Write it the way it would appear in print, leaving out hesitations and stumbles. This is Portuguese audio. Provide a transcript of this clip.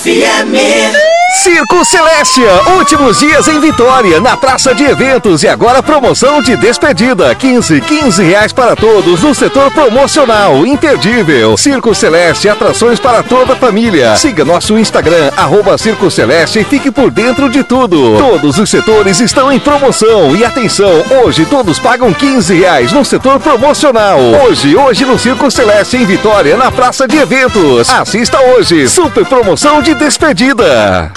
FM. Circo Celestia, últimos dias em Vitória, na praça de eventos e agora promoção de despedida, 15 reais para todos no setor promocional, imperdível. Circo Celeste, atrações para toda a família. Siga nosso Instagram, @Circo Celeste e fique por dentro de tudo. Todos os setores estão em promoção e atenção, hoje todos pagam 15 reais no setor promocional. Hoje no Circo Celeste em Vitória, na praça de eventos. Assista hoje, super promoção de despedida.